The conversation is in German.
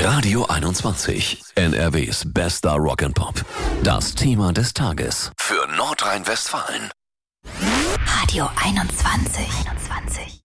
Radio 21. NRWs bester Rock'n'Pop. Das Thema des Tages. Für Nordrhein-Westfalen. Radio 21.